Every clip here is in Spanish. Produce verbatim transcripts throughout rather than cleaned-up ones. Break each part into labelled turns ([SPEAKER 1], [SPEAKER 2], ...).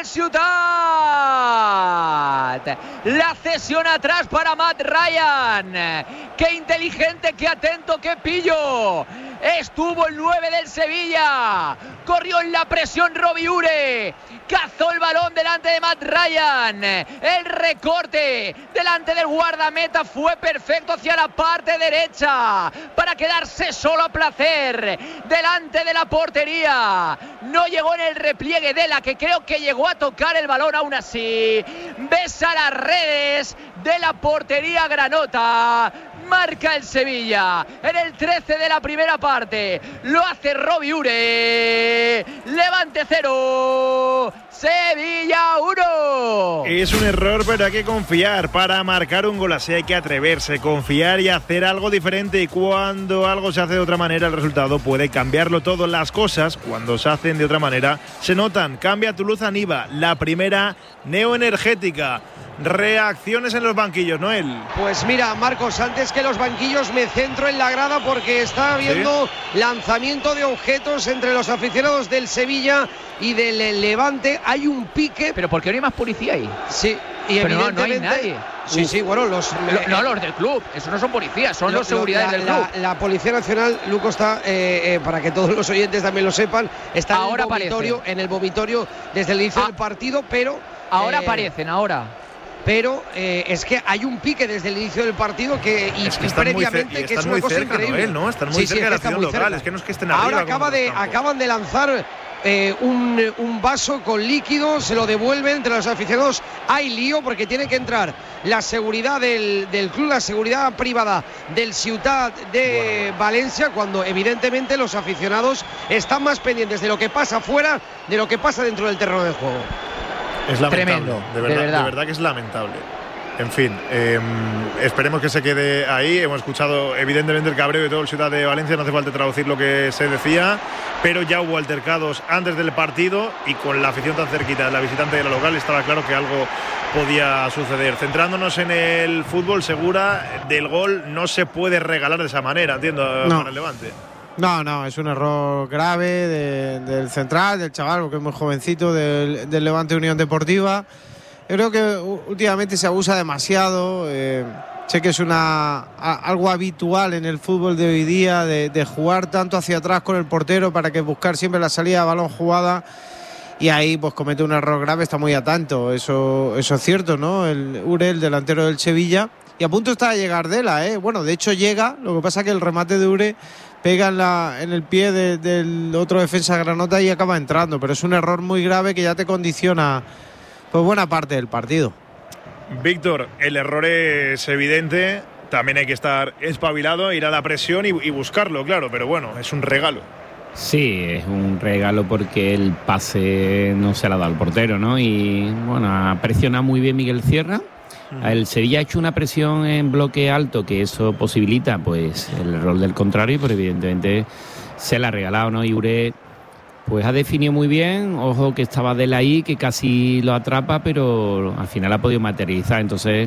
[SPEAKER 1] del Ciutat. La cesión atrás para Matt Ryan. Qué inteligente, qué atento, qué pillo. Estuvo el nueve del Sevilla. Corrió en la presión Robbie Ure. Cazó el balón delante de Matt Ryan. El recorte delante del guardameta fue perfecto hacia la parte derecha para quedarse solo a placer delante de la portería. No llegó en el repliegue de la que creo que llegó a tocar el balón aún así. Besa las redes de la portería granota. Marca el Sevilla en el trece de la primera parte. Lo hace Robbie Ure. Levante cero, Sevilla uno.
[SPEAKER 2] Es un error, pero hay que confiar. Para marcar un gol así hay que atreverse, confiar y hacer algo diferente. Y cuando algo se hace de otra manera, el resultado puede cambiarlo todo. Las cosas, cuando se hacen de otra manera, se notan. Cambia Toulouse a Niva, la primera neoenergética. Reacciones en los banquillos, Noel.
[SPEAKER 3] Pues mira, Marcos, antes que los banquillos me centro en la grada porque está habiendo ¿Sí? lanzamiento de objetos entre los aficionados del Sevilla y del Levante. Hay un pique.
[SPEAKER 1] ¿Pero por qué no hay más policía ahí?
[SPEAKER 3] Sí, y
[SPEAKER 1] pero
[SPEAKER 3] evidentemente
[SPEAKER 1] no, no hay nadie.
[SPEAKER 3] Sí, sí, bueno, los
[SPEAKER 1] Lo, no, los del club, esos no son policías, son
[SPEAKER 3] lo,
[SPEAKER 1] los seguridades
[SPEAKER 3] la,
[SPEAKER 1] del club.
[SPEAKER 3] La, la Policía Nacional, Luco, está, eh, eh, para que todos los oyentes también lo sepan, está
[SPEAKER 1] ahora
[SPEAKER 3] en el vomitorio,
[SPEAKER 1] aparece.
[SPEAKER 3] en el vomitorio desde el inicio
[SPEAKER 1] ah,
[SPEAKER 3] del partido, pero
[SPEAKER 1] ahora
[SPEAKER 3] eh, aparecen,
[SPEAKER 1] ahora.
[SPEAKER 3] Pero eh, es que hay un pique desde el inicio del partido que y,
[SPEAKER 2] es que
[SPEAKER 3] y previamente
[SPEAKER 2] muy
[SPEAKER 3] que es una cosa
[SPEAKER 2] cerca,
[SPEAKER 3] increíble,
[SPEAKER 2] ¿no? Están muy
[SPEAKER 3] sí,
[SPEAKER 2] cerca
[SPEAKER 3] sí,
[SPEAKER 2] de la
[SPEAKER 3] está
[SPEAKER 2] acción
[SPEAKER 3] muy
[SPEAKER 2] local,
[SPEAKER 3] cerca.
[SPEAKER 2] es que no es que estén
[SPEAKER 3] ahora
[SPEAKER 2] arriba.
[SPEAKER 3] Acaba de, acaban de lanzar eh, un, un vaso con líquido, se lo devuelven entre los aficionados. Hay lío porque tiene que entrar la seguridad del, del club, la seguridad privada del Ciutat de bueno. Valencia, cuando evidentemente los aficionados están más pendientes de lo que pasa fuera de lo que pasa dentro del terreno de juego.
[SPEAKER 2] Es lamentable,
[SPEAKER 1] tremendo,
[SPEAKER 2] de verdad,
[SPEAKER 1] de verdad,
[SPEAKER 2] de verdad que es lamentable. En fin, eh, esperemos que se quede ahí. Hemos escuchado evidentemente el cabreo de todo el Ciutat de Valencia, no hace falta traducir lo que se decía, pero ya hubo altercados antes del partido y con la afición tan cerquita, la visitante de la local, estaba claro que algo podía suceder. Centrándonos en el fútbol, Segura, del gol no se puede regalar de esa manera, entiendo,
[SPEAKER 4] no.
[SPEAKER 2] para el Levante.
[SPEAKER 4] No, no, es un error grave de, del central, del chaval, porque es muy jovencito, del, del Levante Unión Deportiva. Yo creo que últimamente se abusa demasiado. Eh, sé que es una a, algo habitual en el fútbol de hoy día de, de jugar tanto hacia atrás con el portero para que buscar siempre la salida de balón jugada, y ahí pues comete un error grave, está muy atento. Eso, eso es cierto, ¿no? El Ure, el delantero del Sevilla, y a punto está de llegar Dela, ¿eh? Bueno, de hecho llega, lo que pasa es que el remate de Ure pega en, la, en el pie de, del otro defensa granota y acaba entrando, pero es un error muy grave que ya te condiciona pues buena parte del partido.
[SPEAKER 2] Víctor, el error es evidente, también hay que estar espabilado, ir a la presión y, y buscarlo, claro, pero bueno, es un regalo.
[SPEAKER 5] Sí, es un regalo porque el pase no se le ha dado al portero, ¿no? Y bueno, ha presionado muy bien Miguel Sierra. El Sevilla ha hecho una presión en bloque alto que eso posibilita pues el error del contrario, pero evidentemente se la ha regalado, ¿no? Y Ure pues ha definido muy bien, ojo que estaba de la I, que casi lo atrapa, pero al final ha podido materializar. Entonces,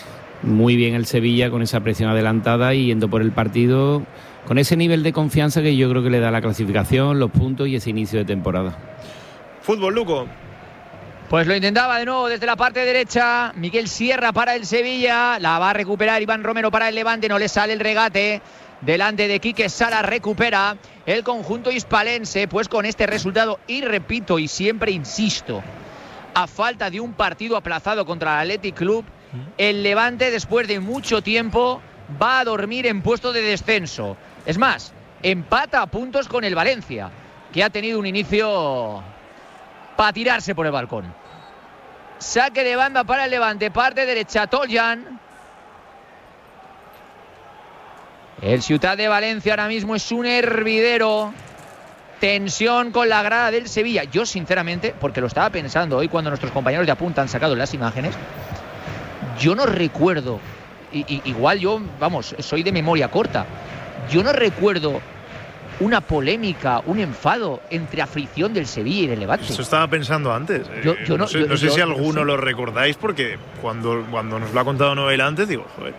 [SPEAKER 5] muy bien el Sevilla con esa presión adelantada y yendo por el partido con ese nivel de confianza que yo creo que le da la clasificación, los puntos y ese inicio de temporada.
[SPEAKER 2] Fútbol, Luco.
[SPEAKER 1] Pues lo intentaba de nuevo desde la parte derecha Miguel Sierra para el Sevilla, la va a recuperar Iván Romero para el Levante, no le sale el regate. Delante de Quique Sala recupera el conjunto hispalense, pues con este resultado, y repito y siempre insisto, a falta de un partido aplazado contra el Athletic Club, el Levante después de mucho tiempo va a dormir en puesto de descenso. Es más, empata a puntos con el Valencia, que ha tenido un inicio para tirarse por el balcón. Saque de banda para el Levante, parte derecha, Toljan. El Ciutat de Valencia ahora mismo es un hervidero. Tensión con la grada del Sevilla. Yo sinceramente, porque lo estaba pensando hoy cuando nuestros compañeros de Apunta han sacado las imágenes, yo no recuerdo, y, y, igual yo, vamos, soy de memoria corta, yo no recuerdo una polémica, un enfado entre afición del Sevilla y del Levante.
[SPEAKER 2] Eso estaba pensando antes.
[SPEAKER 1] Yo, yo no,
[SPEAKER 2] no sé,
[SPEAKER 1] yo,
[SPEAKER 2] no sé
[SPEAKER 1] yo,
[SPEAKER 2] si alguno
[SPEAKER 1] no sé.
[SPEAKER 2] lo recordáis, porque cuando, cuando nos lo ha contado Noel antes, digo, joder,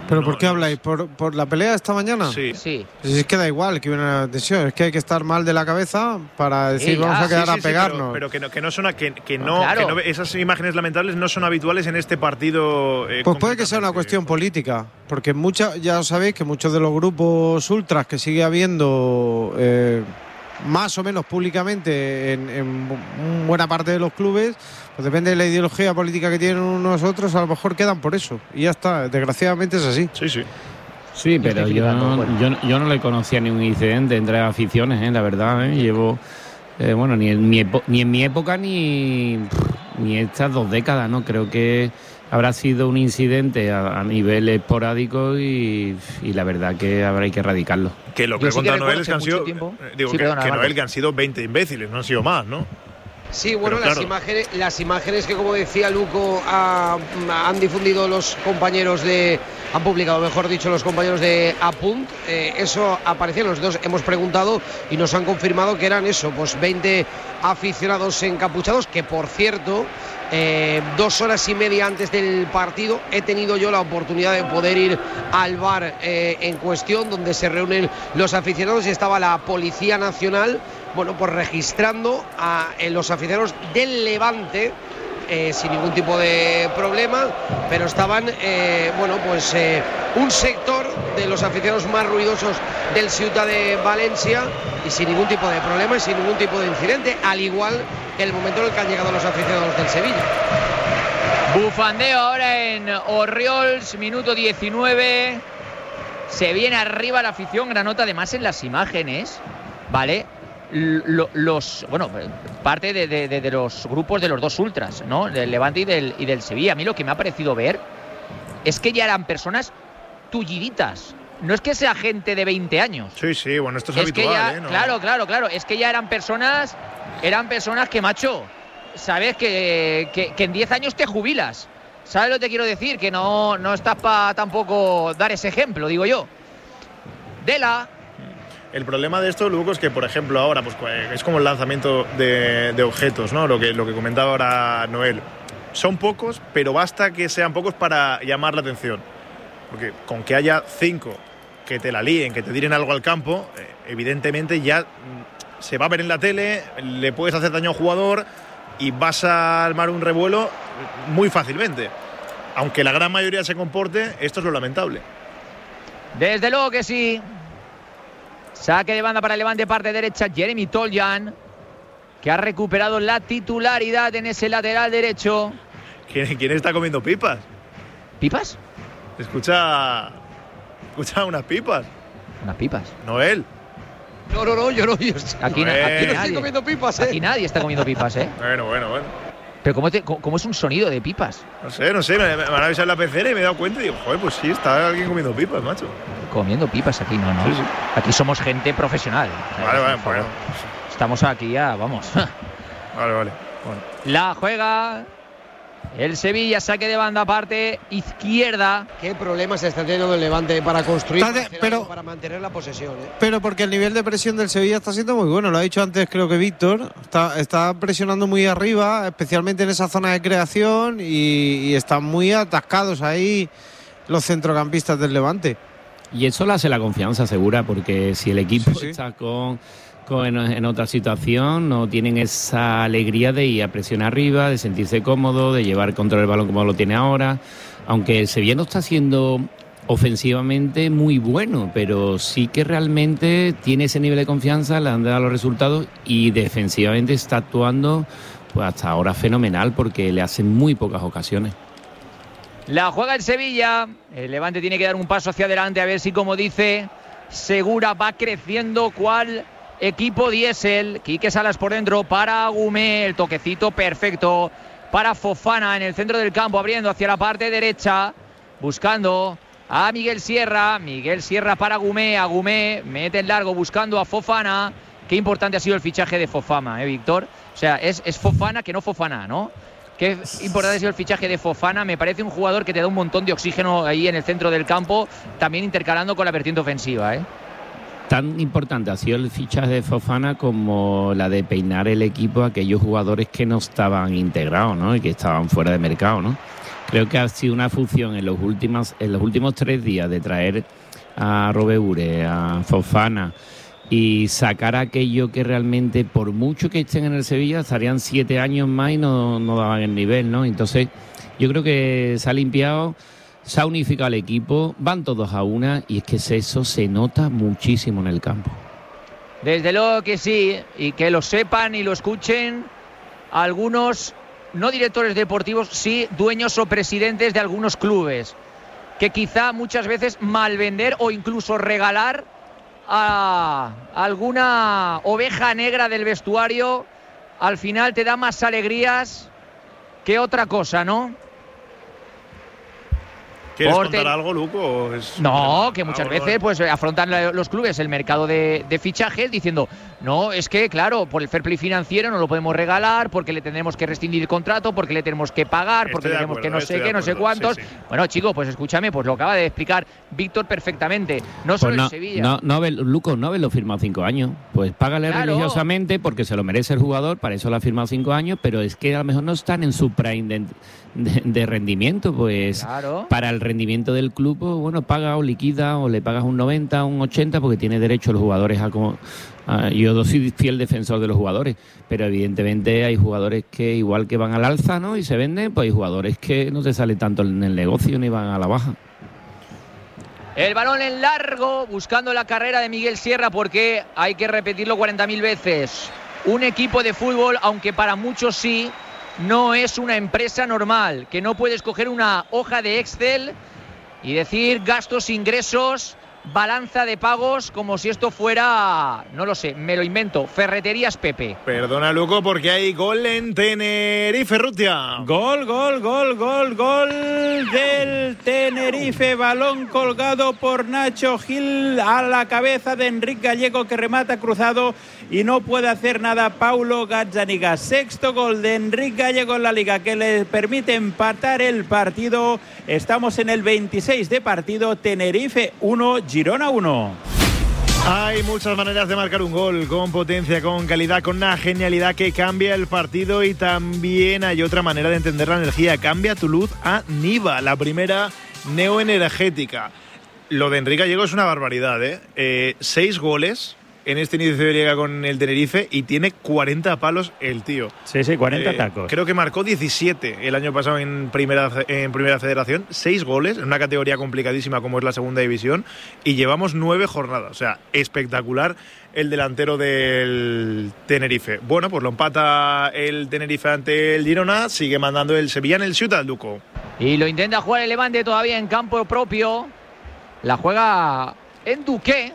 [SPEAKER 4] ¿Pero
[SPEAKER 2] no,
[SPEAKER 4] por qué
[SPEAKER 2] no
[SPEAKER 4] habláis?
[SPEAKER 2] es...
[SPEAKER 4] ¿Por, ¿Por la pelea de esta mañana?
[SPEAKER 2] Sí.
[SPEAKER 1] Sí.
[SPEAKER 4] Pues es que da igual que hubiera una tensión, es que hay que estar mal de la cabeza para decir
[SPEAKER 1] Sí, ya.
[SPEAKER 4] vamos a quedar
[SPEAKER 2] Sí, sí,
[SPEAKER 4] a
[SPEAKER 2] sí,
[SPEAKER 4] pegarnos.
[SPEAKER 2] pero, pero que no, que no son a- que, que no,
[SPEAKER 1] Claro.
[SPEAKER 2] que no- esas imágenes lamentables no son habituales en este partido. eh,
[SPEAKER 4] Pues puede que sea una
[SPEAKER 2] concretamente.
[SPEAKER 4] cuestión política, porque mucha, ya sabéis que muchos de los grupos ultras que sigue habiendo eh, más o menos públicamente en, en bu- buena parte de los clubes, pues depende de la ideología política que tienen unos otros, a lo mejor quedan por eso. Y ya está, desgraciadamente es así.
[SPEAKER 2] Sí, sí.
[SPEAKER 5] Sí, pero
[SPEAKER 1] estoy
[SPEAKER 5] yo,
[SPEAKER 1] flipando, bueno.
[SPEAKER 5] yo, no- yo no le conocía ningún incidente entre aficiones, ¿eh? La verdad, ¿eh? Llevo, eh, bueno, ni en, mi epo- ni en mi época ni, ni estas dos décadas, ¿no? Creo que habrá sido un incidente a, a nivel esporádico y, y la verdad que habrá que erradicarlo.
[SPEAKER 2] Que lo que
[SPEAKER 1] Yo
[SPEAKER 2] ha
[SPEAKER 1] sí que
[SPEAKER 2] contado Noel
[SPEAKER 1] recuerdo
[SPEAKER 2] es que han
[SPEAKER 1] hace
[SPEAKER 2] sido.
[SPEAKER 1] mucho tiempo.
[SPEAKER 2] eh, Digo,
[SPEAKER 1] Sí,
[SPEAKER 2] que,
[SPEAKER 1] perdona,
[SPEAKER 2] que
[SPEAKER 1] Marcos.
[SPEAKER 2] Noel, que han sido veinte imbéciles, no han sido más, ¿no?
[SPEAKER 3] Sí, bueno,
[SPEAKER 2] Pero
[SPEAKER 3] las
[SPEAKER 2] claro.
[SPEAKER 3] imágenes, las imágenes que, como decía Luco, ha- han difundido los compañeros de, han publicado, mejor dicho, los compañeros de Apunt, eh, eso aparecía, nosotros hemos preguntado y nos han confirmado que eran eso, pues veinte aficionados encapuchados, que por cierto, eh, dos horas y media antes del partido he tenido yo la oportunidad de poder ir al bar eh, en cuestión, donde se reúnen los aficionados, y estaba la Policía Nacional, bueno, pues registrando a eh, los aficionados del Levante eh, sin ningún tipo de problema, pero estaban, eh, bueno, pues eh, un sector de los aficionados más ruidosos del Ciutat de Valencia, y sin ningún tipo de problema y sin ningún tipo de incidente, al igual que el momento en el que han llegado los aficionados del Sevilla.
[SPEAKER 1] Bufandeo ahora en Orriols, minuto diecinueve. Se viene arriba la afición, gran nota además en las imágenes, ¿vale? Lo- los, bueno, parte de, de- de- de los grupos de los dos ultras, ¿no? Del Levante y del, y del Sevilla. A mí lo que me ha parecido ver es que ya eran personas tulliditas. No es que sea gente de veinte años.
[SPEAKER 2] Sí, sí, bueno, esto es,
[SPEAKER 1] Es
[SPEAKER 2] habitual,
[SPEAKER 1] que ya,
[SPEAKER 2] ¿eh? No-
[SPEAKER 1] claro, claro, claro. Es que ya eran personas, eran personas que, macho, sabes que, que, que en diez años te jubilas. ¿Sabes lo que te quiero decir? Que no, no estás para tampoco dar ese ejemplo, digo yo. Dela.
[SPEAKER 2] El problema de esto, Luco, es que, por ejemplo, ahora pues es como el lanzamiento de, de objetos, ¿no? Lo que, lo que comentaba ahora Noel. Son pocos, pero basta que sean pocos para llamar la atención. Porque con que haya cinco que te la líen, que te tiren algo al campo, eh, evidentemente ya mm, se va a ver en la tele, le puedes hacer daño a un jugador y vas a armar un revuelo muy fácilmente. Aunque la gran mayoría se comporte, esto es lo lamentable.
[SPEAKER 1] Desde luego que sí. Saque de banda para el Levante, parte derecha, Jeremy Toljan, que ha recuperado la titularidad en ese lateral derecho.
[SPEAKER 2] ¿Quién, quién está comiendo pipas?
[SPEAKER 1] ¿Pipas?
[SPEAKER 2] Escucha, escucha unas pipas.
[SPEAKER 1] Unas pipas.
[SPEAKER 2] Noel.
[SPEAKER 3] No, no, no, yo no, yo,
[SPEAKER 1] Aquí, na-
[SPEAKER 2] Eh.
[SPEAKER 1] aquí
[SPEAKER 3] yo no estoy
[SPEAKER 1] nadie.
[SPEAKER 3] comiendo pipas, ¿eh?
[SPEAKER 1] Aquí nadie está comiendo pipas, ¿eh?
[SPEAKER 2] Bueno, bueno, bueno.
[SPEAKER 1] Pero ¿cómo, te- cómo- cómo es un sonido de pipas?
[SPEAKER 2] No sé, no sé, me, me han avisado en la pecera y me he dado cuenta y digo, joder, pues sí, está alguien comiendo pipas, macho.
[SPEAKER 1] Comiendo pipas aquí, no, no.
[SPEAKER 2] Sí, sí.
[SPEAKER 1] Aquí somos gente profesional.
[SPEAKER 2] Vale, vale,
[SPEAKER 1] Por favor.
[SPEAKER 2] bueno.
[SPEAKER 1] Estamos aquí ya, vamos.
[SPEAKER 2] Vale, vale. Bueno.
[SPEAKER 1] La juega el Sevilla, saque de banda, parte izquierda.
[SPEAKER 3] ¿Qué problemas está teniendo el Levante para construir,
[SPEAKER 4] Está de-
[SPEAKER 3] para, hacer
[SPEAKER 4] pero-
[SPEAKER 3] algo, para mantener la posesión, ¿eh?
[SPEAKER 4] Pero porque el nivel de presión del Sevilla está siendo muy bueno, lo ha dicho antes creo que Víctor, está, está presionando muy arriba, especialmente en esa zona de creación, y, y están muy atascados ahí los centrocampistas del Levante.
[SPEAKER 5] Y eso le hace la confianza segura, porque si el equipo
[SPEAKER 4] Sí, sí.
[SPEAKER 5] está con, con en, en otra situación, no tienen esa alegría de ir a presionar arriba, de sentirse cómodo, de llevar control del balón como lo tiene ahora. Aunque el Sevilla no está siendo ofensivamente muy bueno, pero sí que realmente tiene ese nivel de confianza, le han dado los resultados, y defensivamente está actuando pues hasta ahora fenomenal, porque le hacen muy pocas ocasiones.
[SPEAKER 1] La juega el Sevilla. El Levante tiene que dar un paso hacia adelante, a ver si, como dice Segura, va creciendo cual equipo diésel. Quique Salas por dentro para Agumé, el toquecito perfecto para Fofana en el centro del campo, abriendo hacia la parte derecha, buscando a Miguel Sierra. Miguel Sierra para Agumé, Agumé mete en largo buscando a Fofana. Qué importante ha sido el fichaje de Fofana, ¿eh, Víctor? O sea, es, es Fofana que no Fofana, ¿no? Qué importante ha sido el fichaje de Fofana. Me parece un jugador que te da un montón de oxígeno ahí en el centro del campo, también intercalando con la vertiente ofensiva, ¿eh?
[SPEAKER 5] Tan importante ha sido el fichaje de Fofana como la de peinar el equipo a aquellos jugadores que no estaban integrados, ¿no? Y que estaban fuera de mercado, ¿no? Creo que ha sido una función en los últimos, en los últimos tres días de traer a Robeure, a Fofana y sacar aquello que realmente, por mucho que estén en el Sevilla, estarían siete años más y no, no daban el nivel, ¿no? Entonces, yo creo que se ha limpiado, se ha unificado el equipo, van todos a una y es que eso se nota muchísimo en el campo.
[SPEAKER 1] Desde luego que sí, y que lo sepan y lo escuchen algunos, no directores deportivos, sí dueños o presidentes de algunos clubes, que quizá muchas veces malvender o incluso regalar a alguna oveja negra del vestuario al final te da más alegrías que otra cosa, ¿no?
[SPEAKER 2] ¿Quieres
[SPEAKER 1] Porte...
[SPEAKER 2] contar algo, Luco? Es...
[SPEAKER 1] No, que muchas
[SPEAKER 2] ah,
[SPEAKER 1] veces pues afrontan los clubes el mercado de, de fichajes diciendo, no, es que claro, por el fair play financiero no lo podemos regalar, porque le tendremos que rescindir el contrato, porque le tenemos que pagar, porque le tenemos que no sé qué, no sé cuántos. Sí, sí. Bueno, chico, pues escúchame, pues lo acaba de explicar Víctor perfectamente. No solo
[SPEAKER 5] pues no,
[SPEAKER 1] el Sevilla.
[SPEAKER 5] No, no, Luco, no haberlo firmado cinco años. Pues págale claro. religiosamente porque se lo merece el jugador, para eso lo ha firmado cinco años, pero es que a lo mejor no están en su prime de, de, de rendimiento, pues
[SPEAKER 1] claro.
[SPEAKER 5] Para el rendimiento del club, pues, bueno, paga o liquida o le pagas un noventa, un ochenta, porque tiene derecho los jugadores a como... a, yo soy fiel defensor de los jugadores, pero evidentemente hay jugadores que igual que van al alza, ¿no? Y se venden, pues hay jugadores que no te sale tanto en el negocio ni van a la baja.
[SPEAKER 1] El balón en largo, buscando la carrera de Miguel Sierra, porque hay que repetirlo cuarenta mil veces. Un equipo de fútbol, aunque para muchos sí, no es una empresa normal, que no puedes coger una hoja de Excel y decir gastos, ingresos, balanza de pagos, como si esto fuera, no lo sé, me lo invento, Ferreterías Pepe.
[SPEAKER 2] Perdona, Luco, porque hay gol en Tenerife, Rutia.
[SPEAKER 6] Gol, gol, gol, gol, gol del Tenerife. Balón colgado por Nacho Gil a la cabeza de Enrique Gallego, que remata cruzado y no puede hacer nada Paulo Gazzaniga. Sexto gol de Enrique Gallego en la Liga, que le permite empatar el partido. Estamos en el veintiséis de partido. Tenerife uno, Girona uno.
[SPEAKER 2] Hay muchas maneras de marcar un gol, con potencia, con calidad, con una genialidad que cambia el partido, y también hay otra manera de entender la energía. Cambia tu luz a Niva, la primera neoenergética. Lo de Enrique Gallego es una barbaridad, ¿eh? eh seis goles en este inicio de liga con el Tenerife y tiene cuarenta palos el tío.
[SPEAKER 6] Sí, sí, cuarenta
[SPEAKER 2] eh,
[SPEAKER 6] tacos.
[SPEAKER 2] Creo que marcó diecisiete el año pasado en primera, en primera federación, seis goles en una categoría complicadísima como es la segunda división, y llevamos nueve jornadas. O sea, espectacular el delantero del Tenerife. Bueno, pues lo empata el Tenerife ante el Girona, sigue mandando el Sevilla en el Ciutat, Luco.
[SPEAKER 1] Y lo intenta jugar el Levante todavía en campo propio. La juega en Duque.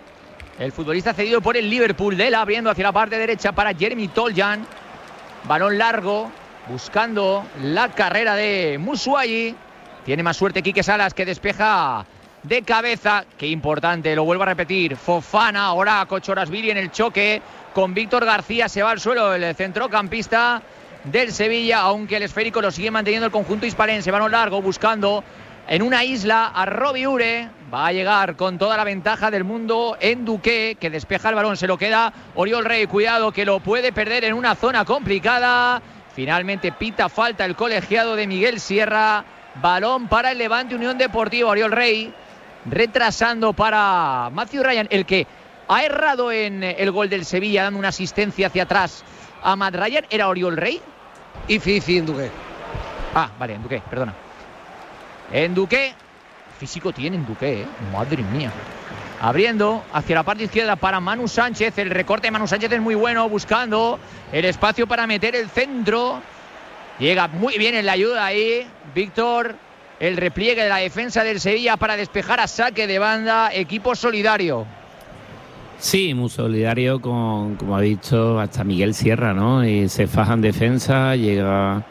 [SPEAKER 1] El futbolista cedido por el Liverpool, de él abriendo hacia la parte derecha para Jeremy Toljan. Balón largo, buscando la carrera de Musuayi. Tiene más suerte Quique Salas, que despeja de cabeza. Qué importante, lo vuelvo a repetir. Fofana, ahora Kochorasvili en el choque con Víctor García. Se va al suelo el centrocampista del Sevilla, aunque el esférico lo sigue manteniendo el conjunto hispalense. Balón largo, buscando en una isla a Robiure. Va a llegar con toda la ventaja del mundo en Duque, que despeja el balón, se lo queda Oriol Rey. Cuidado, que lo puede perder en una zona complicada. Finalmente pita falta el colegiado de Miguel Sierra. Balón para el Levante Unión Deportiva. Oriol Rey retrasando para Matthew Ryan, el que ha errado en el gol del Sevilla, dando una asistencia hacia atrás a Matt Ryan. ¿Era Oriol Rey?
[SPEAKER 3] Y Fifi en Duque.
[SPEAKER 1] Ah, vale, en Duque, perdona. En Duque. Físico tiene en Duque, ¿eh? Madre mía. Abriendo hacia la parte izquierda para Manu Sánchez. El recorte de Manu Sánchez es muy bueno, buscando el espacio para meter el centro. Llega muy bien en la ayuda ahí Víctor. El repliegue de la defensa del Sevilla para despejar a saque de banda. Equipo solidario.
[SPEAKER 5] Sí, muy solidario con, como ha dicho, hasta Miguel Sierra, ¿no? Y se faja en defensa, llega...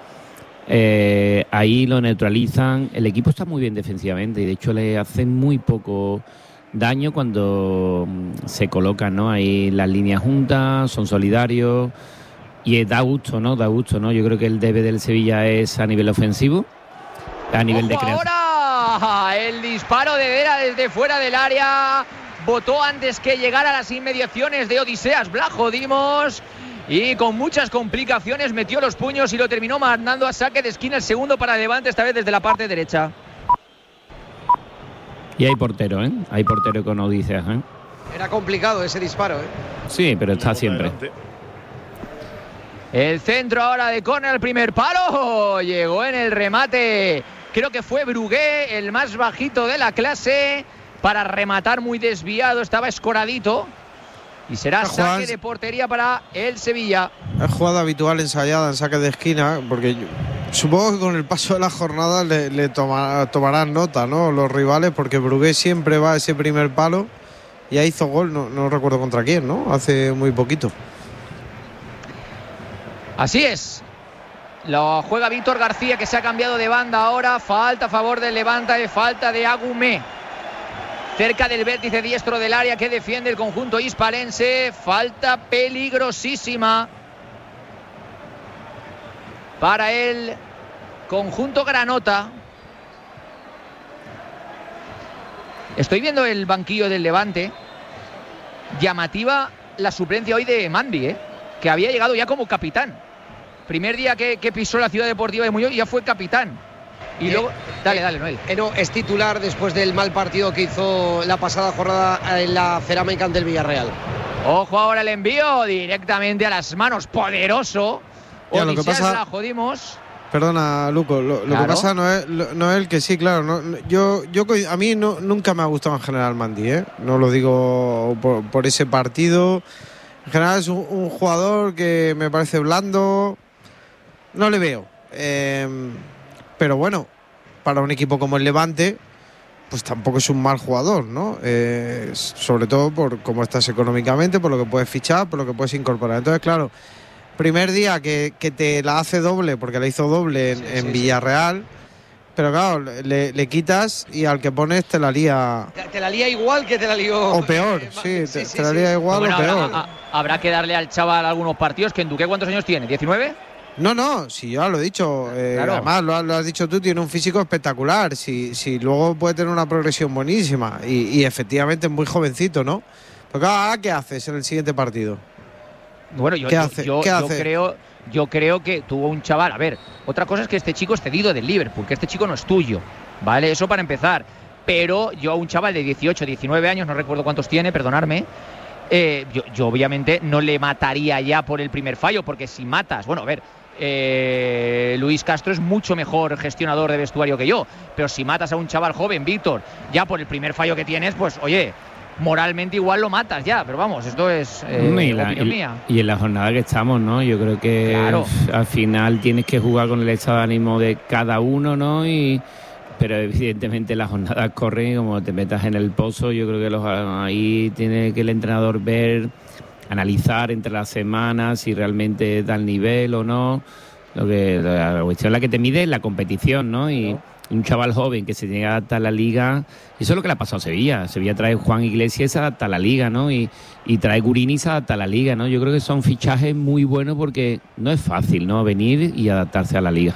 [SPEAKER 5] Eh, ahí lo neutralizan. El equipo está muy bien defensivamente y de hecho le hacen muy poco daño cuando se colocan, ¿no? Ahí las líneas juntas, son solidarios y da gusto, ¿no? Da gusto, ¿no? Yo creo que el debe del Sevilla es a nivel ofensivo, a nivel
[SPEAKER 1] ¡Ojo
[SPEAKER 5] de creación.
[SPEAKER 1] Ahora el disparo de Vera desde fuera del área. Botó antes que llegara a las inmediaciones de Odiseas Vlajo Dimos. y con muchas complicaciones metió los puños y lo terminó mandando a saque de esquina, el segundo para Levante, esta vez desde la parte derecha.
[SPEAKER 5] Y hay portero, ¿eh? Hay portero con Odisea, ¿eh?
[SPEAKER 3] Era complicado ese disparo, ¿eh?
[SPEAKER 5] Sí, pero está siempre.
[SPEAKER 1] El centro ahora de córner, el primer palo. Llegó en el remate. Creo que fue Brugué, el más bajito de la clase, para rematar muy desviado. Estaba escoradito. Y será saque de portería para el Sevilla.
[SPEAKER 4] Es jugada habitual ensayada en saque de esquina, porque yo, supongo que con el paso de la jornada le, le toma, tomarán nota, ¿no? Los rivales, porque Brugué siempre va a ese primer palo. Ya hizo gol, no, no recuerdo contra quién, ¿no? Hace muy poquito.
[SPEAKER 1] Así es. Lo juega Víctor García, que se ha cambiado de banda ahora. Falta a favor del Levante, falta de Agumé. Cerca del vértice diestro del área que defiende el conjunto hispalense. Falta peligrosísima para el conjunto granota. Estoy viendo el banquillo del Levante. Llamativa la suplencia hoy de Mandi, ¿eh? Que había llegado ya como capitán. Primer día que, que pisó la Ciudad Deportiva de Muñoz, ya fue capitán. Y eh, luego, dale, dale, Noel.
[SPEAKER 3] Eh, no, es titular después del mal partido que hizo la pasada jornada en la cerámica ante el Villarreal.
[SPEAKER 1] Ojo ahora el envío directamente a las manos, poderoso.
[SPEAKER 4] Ya, lo que pasa,
[SPEAKER 1] la jodimos.
[SPEAKER 4] Perdona, Luco, lo,
[SPEAKER 1] claro.
[SPEAKER 4] lo que pasa no es, no es el que sí, claro. No, yo, yo a mí no, nunca me ha gustado en general Mandi, ¿eh? No lo digo por, por ese partido. En general es un, un jugador que me parece blando. No le veo. Eh, pero bueno, para un equipo como el Levante, pues tampoco es un mal jugador, ¿no? Eh, sobre todo por cómo estás económicamente, por lo que puedes fichar, por lo que puedes incorporar. Entonces, claro, primer día que, que te la hace doble, porque la hizo doble en, sí, en sí, Villarreal, sí. Pero claro, le, le quitas y al que pones te la lía...
[SPEAKER 3] Te, te la lía igual que te la lió...
[SPEAKER 4] O peor, eh, sí, sí, te, sí, te la lía sí. igual bueno, o peor.
[SPEAKER 1] Habrá, habrá que darle al chaval algunos partidos. Que en Duque, ¿cuántos años tiene? ¿diecinueve?
[SPEAKER 4] No, no, si yo lo he dicho, eh, claro. Además lo, lo has dicho tú, tiene un físico espectacular, si, si luego puede tener una progresión buenísima y, y efectivamente es muy jovencito, ¿no? Pero claro, ¿qué haces en el siguiente partido?
[SPEAKER 1] Bueno, yo,
[SPEAKER 4] ¿Qué
[SPEAKER 1] yo,
[SPEAKER 4] hace?
[SPEAKER 1] yo,
[SPEAKER 4] ¿Qué
[SPEAKER 1] yo
[SPEAKER 4] hace?
[SPEAKER 1] creo, yo creo que tuvo un chaval, a ver, otra cosa es que este chico es cedido del Liverpool, que este chico no es tuyo, ¿vale? Eso para empezar, pero yo a un chaval de dieciocho, diecinueve años, no recuerdo cuántos tiene, perdonadme, eh, yo, yo obviamente no le mataría ya por el primer fallo, porque si matas, bueno, a ver... Eh, Luis Castro es mucho mejor gestionador de vestuario que yo, pero si matas a un chaval joven, Víctor, ya por el primer fallo que tienes, pues oye, moralmente igual lo matas ya, pero vamos, esto es eh,
[SPEAKER 5] y, la,
[SPEAKER 1] opinión
[SPEAKER 5] y,
[SPEAKER 1] mía.
[SPEAKER 5] Y en la jornada que estamos, ¿no? Yo creo que
[SPEAKER 1] claro.
[SPEAKER 5] Al final tienes que jugar con el estado de ánimo de cada uno, ¿no? Y pero evidentemente las jornadas corren y como te metas en el pozo, yo creo que los, ahí tiene que el entrenador ver, analizar entre las semanas si realmente da el nivel o no. Lo que la cuestión la que te mide es la competición, ¿no? Y no. Un chaval joven que se tiene que adaptar a la liga, eso es lo que le ha pasado a Sevilla. Sevilla trae Juan Iglesias y se adapta a la liga, ¿no? Y, y trae Gurini y se adapta a la liga, ¿no? Yo creo que son fichajes muy buenos porque no es fácil, ¿no? Venir y adaptarse a la liga.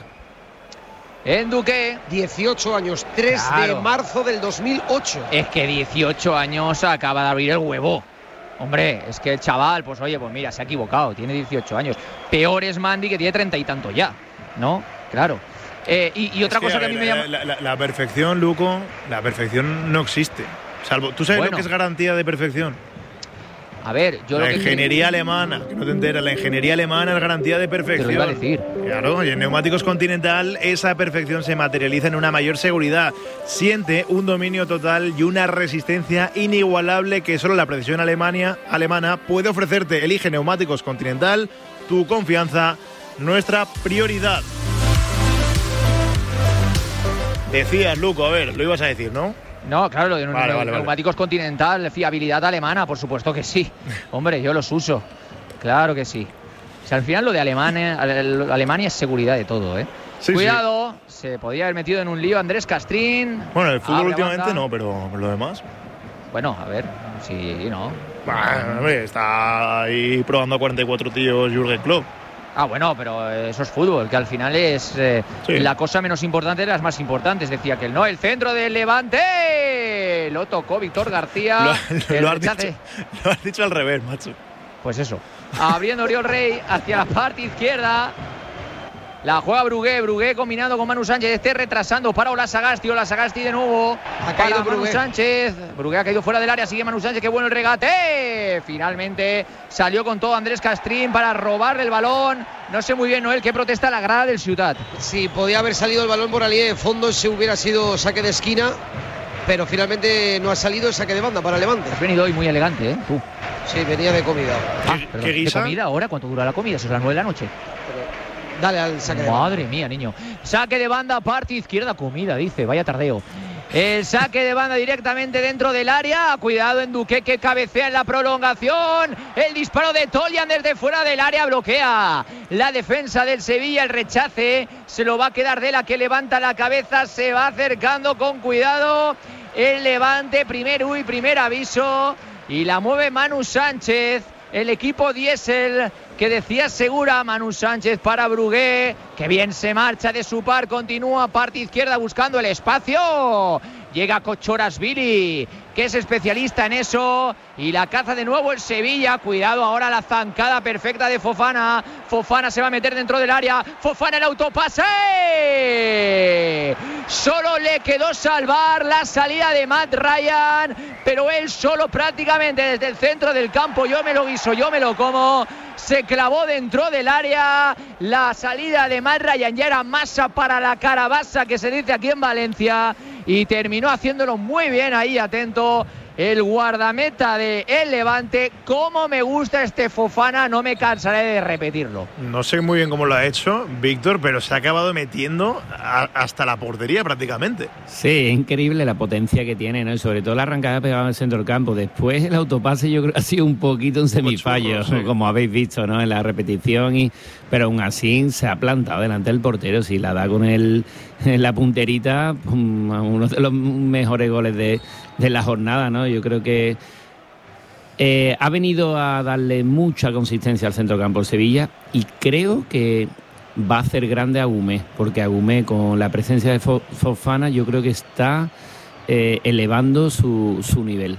[SPEAKER 1] En Duque,
[SPEAKER 3] dieciocho años, tres claro. de marzo del dos mil ocho.
[SPEAKER 1] Es que dieciocho años acaba de abrir el huevo. Hombre, es que el chaval, pues oye, pues mira, se ha equivocado, tiene dieciocho años. Peor es Mandi, que tiene treinta y tanto ya, ¿no? Claro. Eh, y, y otra
[SPEAKER 2] es
[SPEAKER 1] cosa que,
[SPEAKER 2] que
[SPEAKER 1] a,
[SPEAKER 2] a
[SPEAKER 1] mí
[SPEAKER 2] ver,
[SPEAKER 1] me llama...
[SPEAKER 2] La, la, la perfección, Luco, la perfección no existe. Salvo, ¿tú sabes bueno. lo que es garantía de perfección?
[SPEAKER 1] A ver, yo
[SPEAKER 2] la
[SPEAKER 1] lo que...
[SPEAKER 2] ingeniería alemana, que no te enteras, la ingeniería alemana es garantía de perfección.
[SPEAKER 1] Te lo iba a decir.
[SPEAKER 2] Claro, y en Neumáticos Continental esa perfección se materializa en una mayor seguridad. Siente un dominio total y una resistencia inigualable que solo la precisión alemania, alemana puede ofrecerte. Elige Neumáticos Continental, tu confianza, nuestra prioridad. Decías, Luco, a ver, lo ibas a decir, ¿no?
[SPEAKER 1] No, claro, lo de
[SPEAKER 2] vale, vale,
[SPEAKER 1] Neumáticos
[SPEAKER 2] vale.
[SPEAKER 1] Continental, fiabilidad alemana, por supuesto que sí. Hombre, yo los uso. Claro que sí. O sea, al final lo de Alemania, Alemania es seguridad de todo, ¿eh? Sí, cuidado, sí. Se podía haber metido en un lío Andrés Castrín.
[SPEAKER 2] Bueno, el fútbol últimamente banda. no, pero lo demás.
[SPEAKER 1] Bueno, a ver, sí, no.
[SPEAKER 2] Bah, hombre, está ahí probando a cuarenta y cuatro tíos Jürgen Klopp.
[SPEAKER 1] Ah, bueno, pero eso es fútbol, que al final es eh, sí. la cosa menos importante de las más importantes, decía que no. El centro del Levante lo tocó Víctor García.
[SPEAKER 2] Lo, lo, has dicho, lo has dicho al revés, macho.
[SPEAKER 1] Pues eso. Abriendo Oriol Rey hacia la parte izquierda. La juega Brugué, Brugué combinando con Manu Sánchez, este retrasando para Ola Sagasti, Ola Sagasti de nuevo.
[SPEAKER 3] Ha caído
[SPEAKER 1] para Manu
[SPEAKER 3] Brugué.
[SPEAKER 1] Sánchez. Brugué ha caído fuera del área, sigue Manu Sánchez, qué bueno el regate. Finalmente salió con todo Andrés Castrín para robarle el balón. No sé muy bien, Noel, qué protesta la grada del Ciutat.
[SPEAKER 3] Sí, podía haber salido el balón por la línea de fondo si hubiera sido saque de esquina, pero finalmente no ha salido el saque de banda para Levante.
[SPEAKER 1] Has venido hoy muy elegante, ¿eh? Tú.
[SPEAKER 3] Sí, venía de comida.
[SPEAKER 1] Ah,
[SPEAKER 2] ¿Qué-
[SPEAKER 1] perdón,
[SPEAKER 2] qué
[SPEAKER 1] ¿de
[SPEAKER 2] guisa?
[SPEAKER 1] comida ahora? ¿Cuánto dura la comida? Eso es las nueve de la noche.
[SPEAKER 3] Dale al saque de banda.
[SPEAKER 1] Madre mía, niño. Saque de banda, parte izquierda, comida, dice. Vaya tardeo. El saque de banda directamente dentro del área. Cuidado en Duque, que cabecea en la prolongación. El disparo de Tolian desde fuera del área bloquea la defensa del Sevilla. El rechace se lo va a quedar de la que levanta la cabeza. Se va acercando con cuidado. El Levante, primer uy, primer aviso. Y la mueve Manu Sánchez. El equipo diésel que decía segura. Manu Sánchez para Brugué, que bien se marcha de su par, continúa parte izquierda buscando el espacio. Llega Kochorashvili, que es especialista en eso, y la caza de nuevo el Sevilla. Cuidado ahora la zancada perfecta de Fofana. Fofana se va a meter dentro del área. Fofana el autopase. Solo le quedó salvar la salida de Matt Ryan, pero él solo prácticamente desde el centro del campo. Yo me lo guiso, yo me lo como. Se clavó dentro del área. La salida de Matt Ryan ya era masa para la carabasa, que se dice aquí en Valencia, y terminó haciéndolo muy bien ahí, atento el guardameta de el Levante. Cómo me gusta este Fofana, no me cansaré de repetirlo.
[SPEAKER 2] No sé muy bien cómo lo ha hecho Víctor, pero se ha acabado metiendo a, hasta la portería prácticamente.
[SPEAKER 5] Sí, es increíble la potencia que tiene, ¿no? Y sobre todo la arrancada pegada en el centro del campo. Después el autopase yo creo que ha sido un poquito un semifallo,
[SPEAKER 2] churro, sí.
[SPEAKER 5] como habéis visto, ¿no? En la repetición, y pero aún así se ha plantado delante del portero. Si la da con el, la punterita, pum, uno de los mejores goles de, de la jornada, ¿no? Yo creo que eh, ha venido a darle mucha consistencia al centrocampo el Sevilla, y creo que va a hacer grande a Agumé, porque Agumé, con la presencia de Fofana, yo creo que está eh, elevando su, su nivel.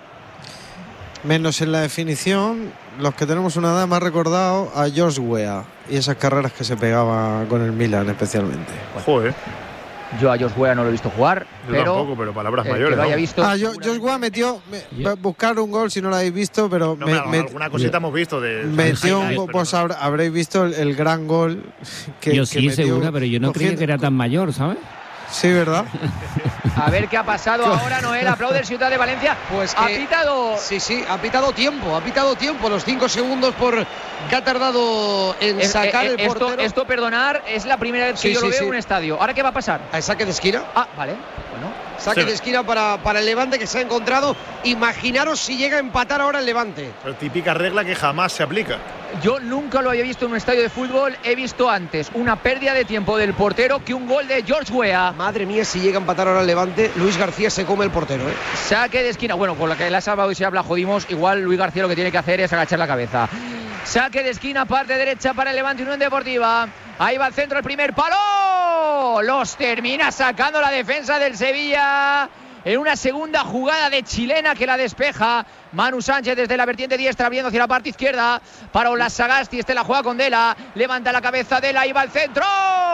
[SPEAKER 4] Menos en la definición, los que tenemos una edad más recordado a George Weah y esas carreras que se pegaba con el Milan especialmente.
[SPEAKER 2] Joder,
[SPEAKER 1] Yo a Josh Weah no lo he visto jugar,
[SPEAKER 2] yo
[SPEAKER 1] pero
[SPEAKER 2] tampoco, pero palabras
[SPEAKER 1] el
[SPEAKER 2] mayores.
[SPEAKER 1] que lo haya
[SPEAKER 2] ¿no?
[SPEAKER 1] visto,
[SPEAKER 4] Ah, yo, George Weah metió, me,
[SPEAKER 1] Yo-
[SPEAKER 4] buscar un gol si no lo habéis visto, pero
[SPEAKER 2] No,
[SPEAKER 4] me,
[SPEAKER 2] me-
[SPEAKER 4] me-
[SPEAKER 2] alguna cosita hemos visto de
[SPEAKER 4] metió un
[SPEAKER 2] highlights,
[SPEAKER 4] gol,
[SPEAKER 2] pero
[SPEAKER 4] pues
[SPEAKER 2] no.
[SPEAKER 4] habrá- habréis visto el, el gran gol que
[SPEAKER 5] Yo
[SPEAKER 4] que
[SPEAKER 5] sí,
[SPEAKER 4] metió
[SPEAKER 5] segura, pero yo no creía
[SPEAKER 4] cogiendo-
[SPEAKER 5] que era tan mayor, ¿sabes?
[SPEAKER 4] Sí, ¿verdad?
[SPEAKER 1] a ver qué ha pasado ahora. Noel, aplaude el Ciutat de Valencia.
[SPEAKER 3] Pues
[SPEAKER 1] ha
[SPEAKER 3] que-
[SPEAKER 1] pitado.
[SPEAKER 3] Sí, sí, ha pitado tiempo, ha pitado tiempo, los cinco segundos por que ha tardado en
[SPEAKER 1] Es-
[SPEAKER 3] sacar
[SPEAKER 1] eh,
[SPEAKER 3] el
[SPEAKER 1] esto,
[SPEAKER 3] portero.
[SPEAKER 1] esto, perdonar, es la primera vez que
[SPEAKER 3] Sí,
[SPEAKER 1] yo
[SPEAKER 3] sí,
[SPEAKER 1] lo veo
[SPEAKER 3] sí.
[SPEAKER 1] en un estadio. ¿Ahora qué va a pasar?
[SPEAKER 3] ¿A saque de esquina?
[SPEAKER 1] Ah, vale. Bueno,
[SPEAKER 3] Saque
[SPEAKER 2] Sí.
[SPEAKER 3] de esquina para, para el Levante, que se ha encontrado. Imaginaros si llega a empatar ahora el Levante.
[SPEAKER 2] Pero típica regla que jamás se aplica.
[SPEAKER 1] yo nunca lo había visto en un estadio de fútbol. He visto antes una pérdida de tiempo del portero que un gol de George Weah.
[SPEAKER 3] Madre mía, si llega a empatar ahora el Levante, Luis García se come el portero, ¿eh?
[SPEAKER 1] Saque de esquina. Bueno, con la que la ha salvado y se habla, jodimos. Igual Luis García lo que tiene que hacer es agachar la cabeza. Saque de esquina, parte derecha para el Levante Unión Deportiva. Ahí va el centro, el primer palo. Los termina sacando la defensa del Sevilla. En una segunda jugada de chilena que la despeja Manu Sánchez desde la vertiente diestra, abriendo hacia la parte izquierda para Ola Sagasti. Este la juega con Dela, levanta la cabeza Dela, ahí va el centro.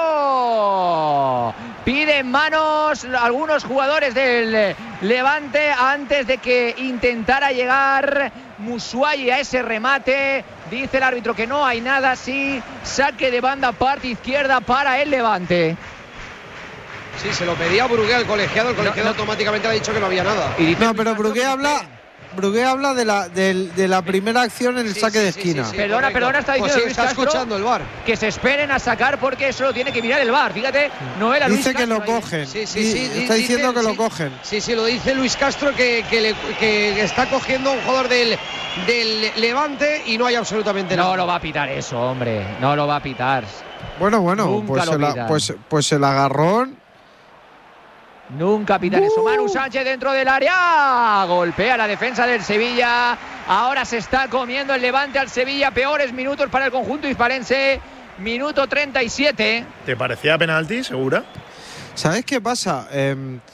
[SPEAKER 1] Piden manos algunos jugadores del Levante antes de que intentara llegar Musuayi a ese remate. Dice el árbitro que no hay nada, sí. Saque de banda, parte izquierda para el Levante.
[SPEAKER 3] Sí, se lo pedía Brugué al colegiado, el colegiado
[SPEAKER 1] no.
[SPEAKER 3] automáticamente le ha dicho que no había nada.
[SPEAKER 1] Y dice
[SPEAKER 4] No,
[SPEAKER 1] Luis
[SPEAKER 4] pero
[SPEAKER 1] Castro
[SPEAKER 4] Brugué
[SPEAKER 1] que
[SPEAKER 4] habla,
[SPEAKER 1] esperen.
[SPEAKER 4] Brugué habla de la, del- de la primera acción en el
[SPEAKER 3] Sí,
[SPEAKER 4] saque
[SPEAKER 3] sí,
[SPEAKER 4] de
[SPEAKER 3] sí,
[SPEAKER 4] esquina.
[SPEAKER 3] sí, sí,
[SPEAKER 1] Perdona,
[SPEAKER 3] correcto.
[SPEAKER 1] perdona, está diciendo
[SPEAKER 3] Pues sí,
[SPEAKER 1] Luis
[SPEAKER 3] está
[SPEAKER 1] Castro
[SPEAKER 3] escuchando el V A R.
[SPEAKER 1] que se esperen a sacar porque eso lo tiene que mirar el V A R. Fíjate, no era Luis
[SPEAKER 4] Dice que
[SPEAKER 1] Castro
[SPEAKER 4] lo
[SPEAKER 1] ahí, ¿eh?
[SPEAKER 4] cogen.
[SPEAKER 3] Sí, sí,
[SPEAKER 4] Y
[SPEAKER 3] sí,
[SPEAKER 4] está
[SPEAKER 3] dice-
[SPEAKER 4] diciendo que lo
[SPEAKER 3] sí.
[SPEAKER 4] cogen.
[SPEAKER 3] Sí, sí, lo dice Luis Castro, que, que, le- que está cogiendo a un jugador del, del Levante y no hay absolutamente nada.
[SPEAKER 1] No lo va a pitar eso, hombre. No lo va a pitar.
[SPEAKER 4] Bueno, bueno,
[SPEAKER 1] Nunca
[SPEAKER 4] pues
[SPEAKER 1] lo
[SPEAKER 4] el,
[SPEAKER 1] pitan.
[SPEAKER 4] pues, pues el agarrón.
[SPEAKER 1] Nunca pitan eso. Manu Sánchez dentro del área. Golpea la defensa del Sevilla. Ahora se está comiendo el Levante al Sevilla. Peores minutos para el conjunto hispalense. Minuto treinta y siete.
[SPEAKER 2] ¿Te parecía penalti, segura?
[SPEAKER 4] ¿Sabes qué pasa? Eh,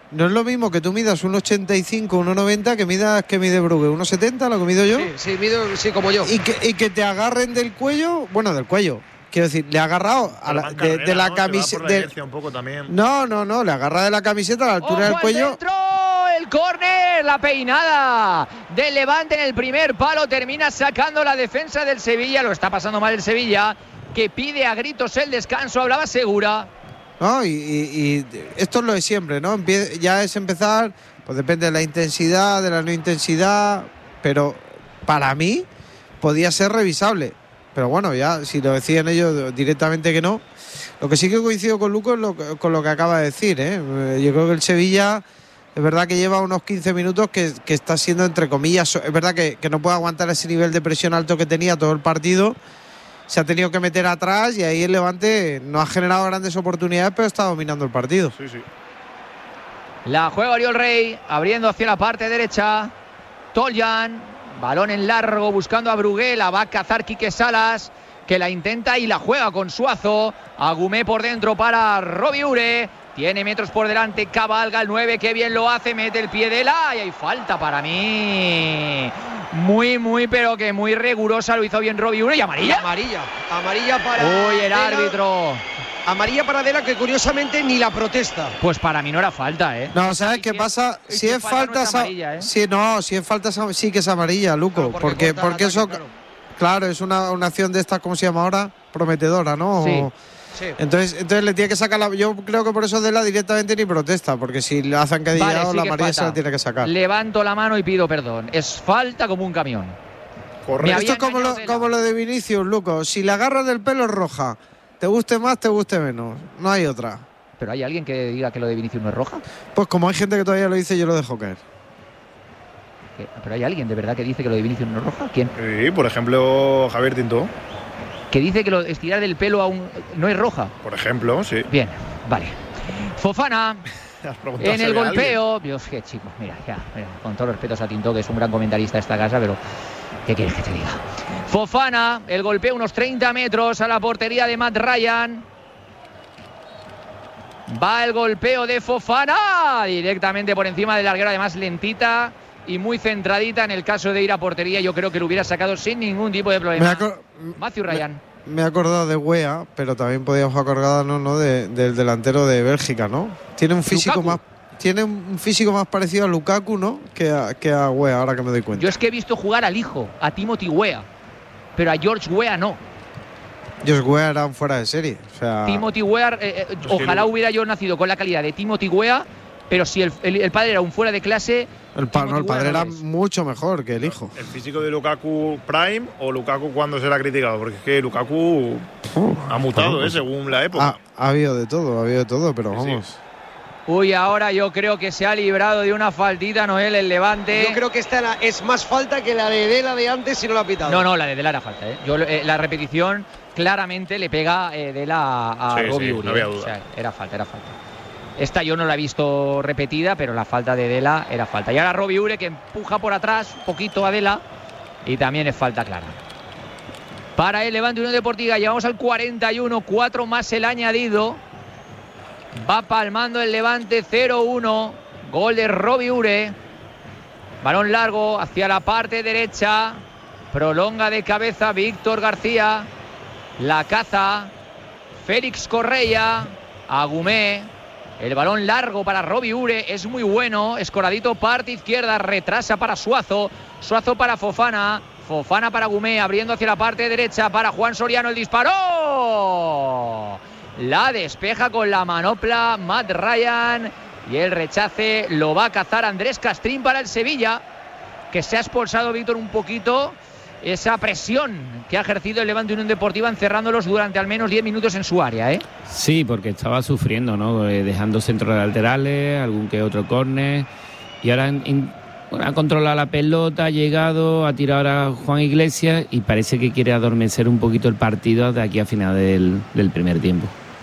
[SPEAKER 4] no es lo mismo que tú midas uno ochenta y cinco, uno noventa que midas que mide Brugge, uno setenta, lo que mido yo.
[SPEAKER 3] Sí, sí, mido, sí, como yo.
[SPEAKER 4] Y que, y que te agarren del cuello, bueno, del cuello. Quiero decir, le ha agarrado a la, de,
[SPEAKER 2] carrera,
[SPEAKER 4] de la
[SPEAKER 2] ¿no?
[SPEAKER 4] camiseta.
[SPEAKER 2] Un poco también.
[SPEAKER 4] No, no, no, le agarra de la camiseta a la altura
[SPEAKER 1] ¡Ojo
[SPEAKER 4] del
[SPEAKER 1] al
[SPEAKER 4] cuello.
[SPEAKER 1] centro! El córner, la peinada del Levante en el primer palo, termina sacando la defensa del Sevilla. Lo está pasando mal el Sevilla, que pide a gritos el descanso. Hablaba Segura.
[SPEAKER 4] No, y, y, y esto es lo de siempre, ¿no? Empie- ya es empezar, pues depende de la intensidad, de la no intensidad, pero para mí podía ser revisable. Pero bueno, ya si lo decían ellos directamente que no. Lo que sí que coincido con Luco es lo, con lo que acaba de decir, ¿eh? Yo creo que el Sevilla es verdad que lleva unos quince minutos que, que está siendo, entre comillas, es verdad que, que no puede aguantar ese nivel de presión alto que tenía todo el partido. Se ha tenido que meter atrás y ahí el Levante no ha generado grandes oportunidades, pero está dominando el partido.
[SPEAKER 2] Sí, sí.
[SPEAKER 1] La juega Oriol Rey, abriendo hacia la parte derecha. Toljan, balón en largo, buscando a Brugge. La va a cazar Quique Salas, que la intenta y la juega con Suazo. Agumé por dentro para Robiure. Tiene metros por delante, cabalga el nueve, que bien lo hace, mete el pie de la... Y hay falta para mí. Muy, muy, pero que muy rigurosa. Lo hizo bien Robiure. ¿Y amarilla?
[SPEAKER 3] Amarilla. Amarilla para...
[SPEAKER 1] Uy, el
[SPEAKER 3] Dela.
[SPEAKER 1] árbitro.
[SPEAKER 3] Amarilla para Dela, que curiosamente ni la protesta.
[SPEAKER 1] Pues para mí no era falta, ¿eh?
[SPEAKER 4] No, ¿sabes
[SPEAKER 1] Y
[SPEAKER 4] qué
[SPEAKER 1] si
[SPEAKER 4] pasa?
[SPEAKER 1] es- y
[SPEAKER 4] Si
[SPEAKER 1] si
[SPEAKER 4] es
[SPEAKER 1] falta
[SPEAKER 4] falta,
[SPEAKER 1] no es
[SPEAKER 4] esa-
[SPEAKER 1] amarilla, ¿eh?
[SPEAKER 4] sí, no, si es falta esa- sí que es amarilla, Luco,
[SPEAKER 3] Claro,
[SPEAKER 4] porque
[SPEAKER 3] corta el
[SPEAKER 4] porque
[SPEAKER 3] ataque,
[SPEAKER 4] eso,
[SPEAKER 3] claro.
[SPEAKER 4] claro, es una, una acción de esta, ¿cómo se llama ahora? Prometedora, ¿no?
[SPEAKER 1] Sí.
[SPEAKER 4] O-
[SPEAKER 3] Sí.
[SPEAKER 4] Entonces, entonces le tiene que sacar la. Yo creo que por eso de la directamente ni protesta, porque si le hacen que
[SPEAKER 1] Vale,
[SPEAKER 4] la
[SPEAKER 1] sí que
[SPEAKER 4] amarilla
[SPEAKER 1] falta.
[SPEAKER 4] se la tiene que sacar.
[SPEAKER 1] Levanto la mano y pido perdón. Es falta como un camión.
[SPEAKER 2] Correcto.
[SPEAKER 1] Me
[SPEAKER 4] Esto
[SPEAKER 1] había
[SPEAKER 4] es como lo,
[SPEAKER 1] engañado Dela.
[SPEAKER 4] como lo de Vinicius, Luco. Si le agarras del pelo es roja. Te guste más, te guste menos. No hay otra.
[SPEAKER 1] ¿Pero hay alguien que diga que lo de Vinicius no es roja?
[SPEAKER 4] Pues como hay gente que todavía lo dice, yo lo dejo caer.
[SPEAKER 1] ¿Qué? ¿Pero hay alguien de verdad que dice que lo de Vinicius no es roja? ¿Quién?
[SPEAKER 2] Sí, por ejemplo, Javier Tinto.
[SPEAKER 1] Que dice que lo de estirar del pelo a un... no es roja.
[SPEAKER 2] Por ejemplo, sí.
[SPEAKER 1] Bien, vale. Fofana
[SPEAKER 2] Has preguntado
[SPEAKER 1] en
[SPEAKER 2] si
[SPEAKER 1] el
[SPEAKER 2] había
[SPEAKER 1] golpeo. Dios, qué chicos, mira, ya, mira, con todos los respetos a Tinto, que es un gran comentarista de esta casa, pero ¿qué quieres que te diga? Fofana, el golpeo unos treinta metros a la portería de Matt Ryan. Va el golpeo de Fofana directamente por encima del larguero, además lentita y muy centradita. En el caso de ir a portería, yo creo que lo hubiera sacado sin ningún tipo de
[SPEAKER 4] Me,
[SPEAKER 1] problema.
[SPEAKER 4] acor-
[SPEAKER 1] Matthew Ryan.
[SPEAKER 4] me he acordado de Wea, pero también podíamos acordarnos, ¿no? de, del delantero de Bélgica, ¿no? Tiene un físico
[SPEAKER 1] Lukaku.
[SPEAKER 4] más. Tiene un físico más parecido a Lukaku, ¿no? Que a, que a Wea, ahora que me doy cuenta.
[SPEAKER 1] Yo es que he visto jugar al hijo, a Timothy Weah, pero a George Weah no.
[SPEAKER 4] Ellos Wea eran fuera de serie. O sea,
[SPEAKER 1] Timothy Weah, eh, eh,
[SPEAKER 2] que
[SPEAKER 1] ojalá
[SPEAKER 2] lo-
[SPEAKER 1] hubiera yo nacido con la calidad de Timothy Weah, pero si el, el- el padre era un fuera de clase,
[SPEAKER 4] el, pa- no, el
[SPEAKER 1] Timothy
[SPEAKER 4] padre
[SPEAKER 1] Weah no
[SPEAKER 4] era
[SPEAKER 1] lo es.
[SPEAKER 4] mucho mejor que el hijo.
[SPEAKER 2] ¿El físico de Lukaku Prime o Lukaku cuando será criticado? Porque es que Lukaku ha mutado,
[SPEAKER 4] bueno,
[SPEAKER 2] ¿eh? Según la época.
[SPEAKER 4] Ha, ha habido de todo, ha habido de todo, pero
[SPEAKER 2] Sí, sí.
[SPEAKER 4] vamos.
[SPEAKER 1] uy, ahora yo creo que se ha librado de una faltita, Noel, el Levante.
[SPEAKER 3] Yo creo que esta la- es más falta que la de Dela de antes si no la ha pitado.
[SPEAKER 1] No, no, la de Dela era falta, ¿eh? Yo, eh, la repetición claramente le pega eh, Dela a
[SPEAKER 2] Sí,
[SPEAKER 1] Robbie
[SPEAKER 2] sí,
[SPEAKER 1] Uri,
[SPEAKER 2] no había
[SPEAKER 1] ¿eh?
[SPEAKER 2] duda.
[SPEAKER 1] O sea, era falta, era falta. Esta yo no la he visto repetida, pero la falta de Dela era falta. Y ahora Robbie Ure, que empuja por atrás un poquito a Dela, y también es falta clara. Para el Levante Unión Deportiva, llegamos al cuarenta y uno, cuatro más el añadido. Va palmando el Levante cero uno. Gol de Robbie Ure. Balón largo hacia la parte derecha. Prolonga de cabeza Víctor García. La caza Félix Correia. Agumé. El balón largo para Robbie Ure. Es muy bueno. Escoradito parte izquierda. Retrasa para Suazo. Suazo para Fofana. Fofana para Agumé. Abriendo hacia la parte derecha para Juan Soriano. El disparo. La despeja con la manopla Matt Ryan. Y el rechace lo va a cazar Andrés Castrín para el Sevilla, que se ha expulsado, Víctor, un poquito esa presión que ha ejercido el Levante Unión Deportiva, encerrándolos durante al menos diez minutos en su área, ¿eh?
[SPEAKER 5] Sí, porque estaba sufriendo, ¿no? Eh, dejando centros laterales, algún que otro córner. Y ahora in- in- bueno, ha controlado la pelota, ha llegado, ha tirado ahora a Juan Iglesias y parece que quiere adormecer un poquito el partido de aquí a final del, del primer tiempo.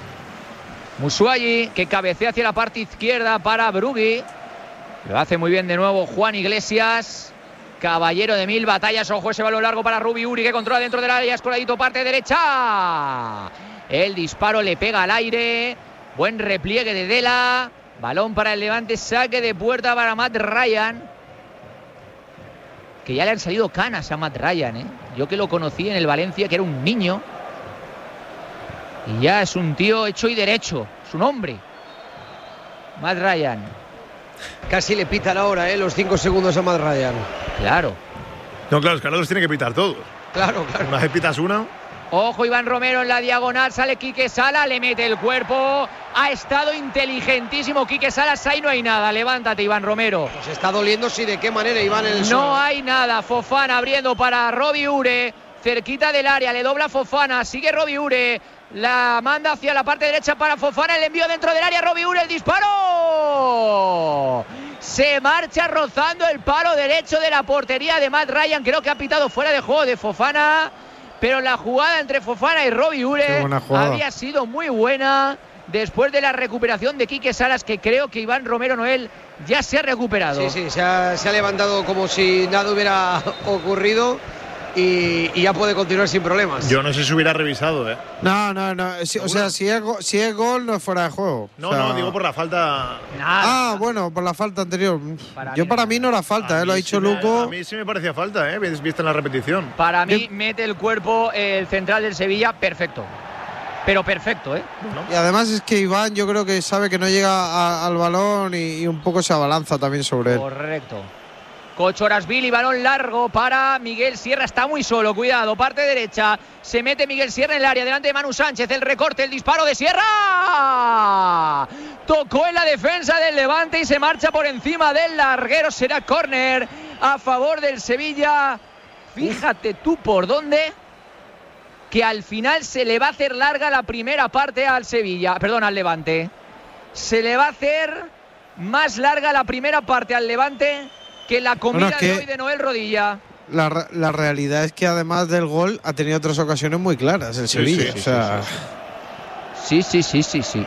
[SPEAKER 1] Musuayi, que cabecea hacia la parte izquierda para Brugui. Lo hace muy bien de nuevo Juan Iglesias. Caballero de mil batallas. Ojo, ese balón largo para Robbie Uri, que controla dentro del área. Escoradito, parte derecha. El disparo le pega al aire. Buen repliegue de Dela. Balón para el Levante, saque de puerta para Matt Ryan. Que ya le han salido canas a Matt Ryan, ¿eh? Yo que lo conocí en el Valencia, que era un niño. Y ya es un tío hecho y derecho. Es un hombre. Matt Ryan.
[SPEAKER 3] Casi le pitan ahora, ¿eh? Los cinco segundos a Matt Ryan.
[SPEAKER 1] Claro.
[SPEAKER 2] No, claro, es que ahora los tiene que pitar todos.
[SPEAKER 3] Claro, claro.
[SPEAKER 2] Una vez pitas una.
[SPEAKER 1] Ojo, Iván Romero en la diagonal, sale Quique Sala, le mete el cuerpo. Ha estado inteligentísimo Quique Salas, ahí no hay nada. Levántate, Iván Romero.
[SPEAKER 3] Pues está doliendo, sí, ¿de qué manera, Iván? En el
[SPEAKER 1] no
[SPEAKER 3] suelo.
[SPEAKER 1] hay nada. Fofana abriendo para Robbie Ure, cerquita del área, le dobla Fofana, sigue Robbie Ure, la manda hacia la parte derecha para Fofana, el envío dentro del área, Robbie Ure, el disparo. Se marcha rozando el palo derecho de la portería de Matt Ryan. Creo que ha pitado fuera de juego de Fofana, pero la jugada entre Fofana y Robbie Ure había sido muy buena después de la recuperación de Quique Salas, que creo que Iván Romero Noel ya se ha recuperado.
[SPEAKER 3] Sí, sí, se ha, se ha levantado como si nada hubiera ocurrido y, y ya puede continuar sin problemas.
[SPEAKER 2] Yo no sé si hubiera revisado, ¿eh?
[SPEAKER 4] No, no, no. Si, o sea, si es, go, si es gol, no es fuera de juego.
[SPEAKER 2] No,
[SPEAKER 4] o sea,
[SPEAKER 2] no, digo por la falta.
[SPEAKER 1] Nada.
[SPEAKER 4] Ah, bueno, por la falta anterior.
[SPEAKER 1] Para
[SPEAKER 4] Yo
[SPEAKER 1] mí
[SPEAKER 4] para
[SPEAKER 1] no.
[SPEAKER 4] mí no era falta, eh, lo ha dicho
[SPEAKER 2] sí me,
[SPEAKER 4] Luco.
[SPEAKER 2] A mí sí me parecía falta, ¿eh? Viste en la repetición.
[SPEAKER 1] Para mí,
[SPEAKER 4] Bien.
[SPEAKER 1] mete el cuerpo el central del Sevilla, perfecto. Pero perfecto, ¿eh?
[SPEAKER 4] Y además es que Iván yo creo que sabe que no llega a, al balón y, y un poco se abalanza también sobre él.
[SPEAKER 1] Correcto. Cochorasvili, balón largo para Miguel Sierra, está muy solo, cuidado, parte derecha, se mete Miguel Sierra en el área, delante de Manu Sánchez, el recorte, el disparo de Sierra, tocó en la defensa del Levante y se marcha por encima del larguero, será córner a favor del Sevilla. Fíjate tú por dónde, que al final se le va a hacer larga la primera parte al Sevilla, perdón, al Levante, se le va a hacer más larga la primera parte al Levante que la comida
[SPEAKER 4] Bueno, es que
[SPEAKER 1] de hoy de Noel Rodilla.
[SPEAKER 4] La, la realidad es que además del gol ha tenido otras ocasiones muy claras el
[SPEAKER 2] Sí,
[SPEAKER 4] Sevilla.
[SPEAKER 2] sí,
[SPEAKER 4] o sea,
[SPEAKER 1] Sí, sí, sí, sí, sí.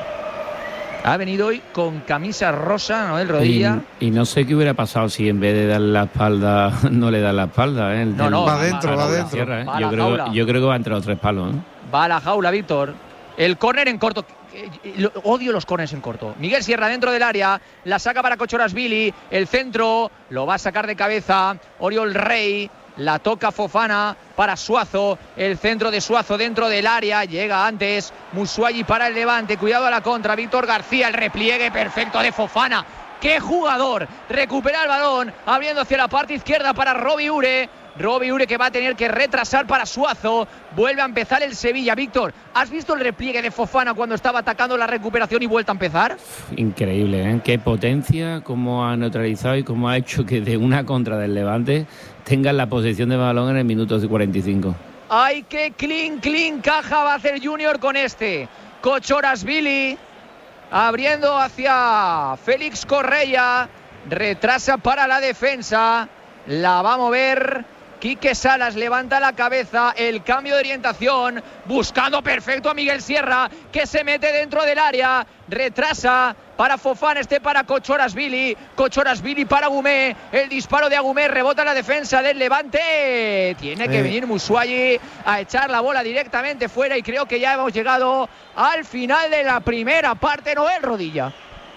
[SPEAKER 1] Ha venido hoy con camisa rosa Noel Rodilla.
[SPEAKER 5] Y, y no sé qué hubiera pasado si en vez de dar la espalda no le da la espalda. ¿eh? El,
[SPEAKER 1] No, no,
[SPEAKER 5] el-
[SPEAKER 4] va adentro, va
[SPEAKER 5] la
[SPEAKER 4] adentro.
[SPEAKER 5] Sierra, ¿eh?
[SPEAKER 1] Va a
[SPEAKER 5] Yo,
[SPEAKER 1] la
[SPEAKER 5] creo,
[SPEAKER 1] jaula.
[SPEAKER 5] yo creo que va entre los tres palos. ¿eh?
[SPEAKER 1] Va a la jaula, Víctor. El córner en corto. Lo- Odio los córners en corto. Miguel Sierra dentro del área. La saca para Cochorasvili. El centro lo va a sacar de cabeza Oriol Rey. La toca Fofana para Suazo. El centro de Suazo dentro del área. Llega antes Musuayi para el Levante. Cuidado a la contra. Víctor García. El repliegue perfecto de Fofana. ¡Qué jugador! Recupera el balón. Abriendo hacia la parte izquierda para Robbie Ure. Robbie Ure que va a tener que retrasar para Suazo. Vuelve a empezar el Sevilla. Víctor, ¿has visto el repliegue de Fofana cuando estaba atacando la recuperación y vuelta a empezar?
[SPEAKER 5] Increíble, ¿eh? Qué potencia, cómo ha neutralizado y cómo ha hecho que de una contra del Levante tengan la posesión de balón en el minuto cuarenta y cinco.
[SPEAKER 1] ¡Ay, qué clean, clean caja va a hacer Junior con este! Cochorasvili abriendo hacia Félix Correia. Retrasa para la defensa. La va a mover Quique Salas, levanta la cabeza, el cambio de orientación, buscando perfecto a Miguel Sierra, que se mete dentro del área, retrasa para Fofana, este para Cochorasvili, Cochorasvili para Agumé, el disparo de Agumé, rebota la defensa del Levante, tiene que
[SPEAKER 4] Eh.
[SPEAKER 1] venir Musuayi a echar la bola directamente fuera y creo que ya hemos llegado al final de la primera parte. Noel Rodilla.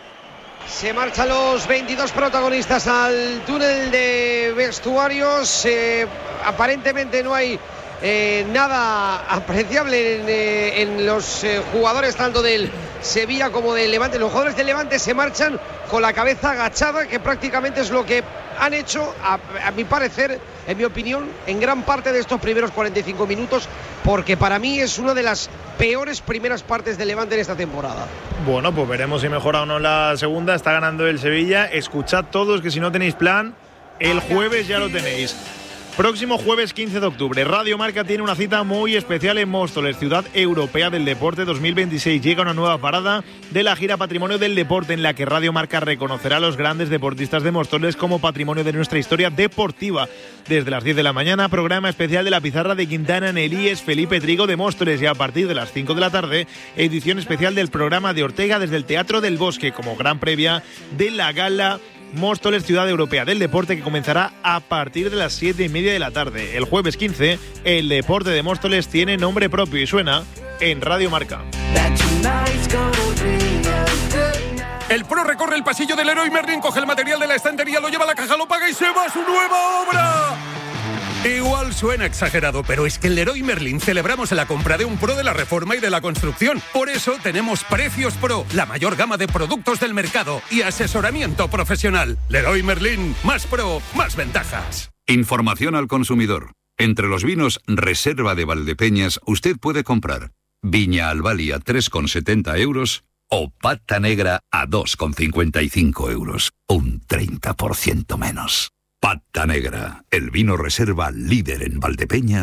[SPEAKER 3] Se marchan los veintidós protagonistas al túnel de vestuarios. Eh, aparentemente no hay eh, nada apreciable en, eh, en los eh, jugadores tanto del Sevilla como del Levante. Los jugadores del Levante se marchan con la cabeza agachada, que prácticamente es lo que han hecho, a, a mi parecer, en mi opinión, en gran parte de estos primeros cuarenta y cinco minutos, porque para mí es una de las peores primeras partes del Levante en esta temporada.
[SPEAKER 2] Bueno, pues veremos si mejora o no la segunda. Está ganando el Sevilla. Escuchad todos que si no tenéis plan, el jueves ya lo tenéis. Próximo jueves quince de octubre, Radio Marca tiene una cita muy especial en Móstoles, Ciudad Europea del Deporte dos mil veintiséis. Llega una nueva parada de la gira Patrimonio del Deporte, en la que Radio Marca reconocerá a los grandes deportistas de Móstoles como patrimonio de nuestra historia deportiva. Desde las diez de la mañana, programa especial de la pizarra de Quintana, Nelíes, Felipe Trigo de Móstoles, y a partir de las cinco de la tarde, edición especial del programa de Ortega desde el Teatro del Bosque, como gran previa de la gala Móstoles Ciudad Europea del Deporte, que comenzará a partir de las siete y media de la tarde. El jueves quince, el deporte de Móstoles tiene nombre propio y suena en Radio Marca.
[SPEAKER 7] El pro recorre el pasillo del Leroy Merlin, coge el material de la estantería, lo lleva a la caja, lo paga y se va a su nueva obra. Igual suena exagerado, pero es que en Leroy Merlin celebramos la compra de un pro de la reforma y de la construcción. Por eso tenemos Precios Pro, la mayor gama de productos del mercado y asesoramiento profesional. Leroy Merlin, más pro, más ventajas.
[SPEAKER 8] Información al consumidor. Entre los vinos Reserva de Valdepeñas usted puede comprar Viña Albali a tres con setenta euros o Pata Negra a dos con cincuenta y cinco euros. Un treinta por ciento menos. Pata Negra, el vino reserva líder en Valdepeñas.